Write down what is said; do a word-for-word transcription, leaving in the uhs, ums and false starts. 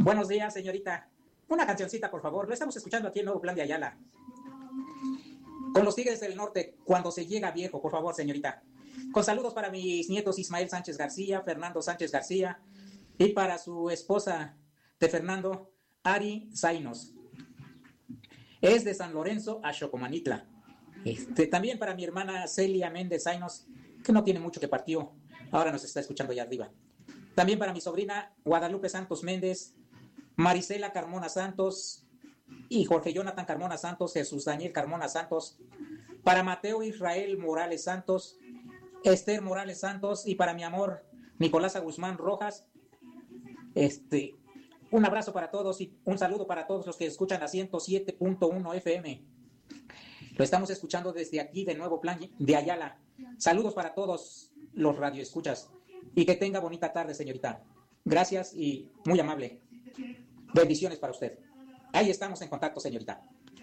Buenos días, señorita. Una cancioncita, por favor. Lo estamos escuchando aquí en Nuevo Plan de Ayala. Con los Tigres del Norte, cuando se llega viejo, por favor, señorita. Con saludos para mis nietos Ismael Sánchez García, Fernando Sánchez García, y para su esposa de Fernando, Ari Zainos. Es de San Lorenzo a Xocomanitla. Este, también para mi hermana Celia Méndez Zainos, que no tiene mucho que partió. Ahora nos está escuchando allá arriba. También para mi sobrina Guadalupe Santos Méndez, Marisela Carmona Santos y Jorge Jonathan Carmona Santos, Jesús Daniel Carmona Santos, para Mateo Israel Morales Santos, Esther Morales Santos y para mi amor Nicolasa Guzmán Rojas. Este, un abrazo para todos y un saludo para todos los que escuchan a ciento siete punto uno F M. Lo estamos escuchando desde aquí de Nuevo Plan de Ayala. Saludos para todos los radioescuchas y que tenga bonita tarde, señorita. Gracias y muy amable. Bendiciones para usted. Ahí estamos en contacto, señorita.